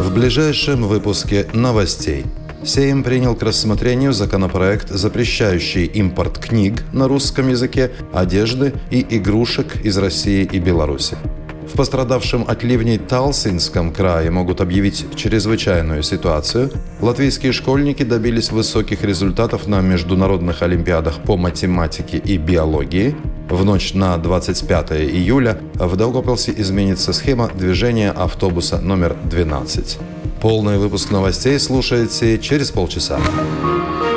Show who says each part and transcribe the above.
Speaker 1: В ближайшем выпуске новостей. Сейм принял к рассмотрению законопроект, запрещающий импорт книг на русском языке, одежды и игрушек из России и Беларуси. В пострадавшем от ливней Талсинском крае могут объявить чрезвычайную ситуацию. Латвийские школьники добились высоких результатов на международных олимпиадах по математике и биологии. В ночь на 25 июля в Даугавпилсе изменится схема движения автобуса номер 12. Полный выпуск новостей слушайте через полчаса.